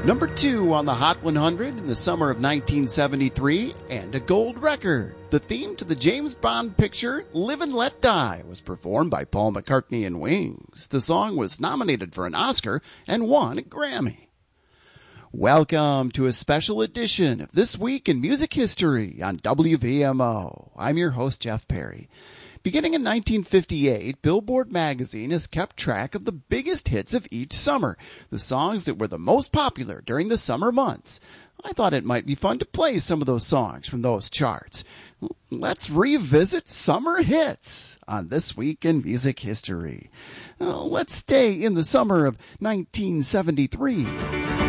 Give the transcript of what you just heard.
Number 2 on the Hot 100 in the summer of 1973, and a gold record. The theme to the James Bond picture Live and Let Die was performed by Paul McCartney and Wings. The song was nominated for an Oscar and won a Grammy. Welcome to a special edition of This Week in Music History on WVMO. I'm your host, Jeff Perry. Beginning in 1958, Billboard magazine has kept track of the biggest hits of each summer, the songs that were the most popular during the summer months. I thought it might be fun to play some of those songs from those charts. Let's revisit summer hits on This Week in Music History. Let's stay in the summer of 1973.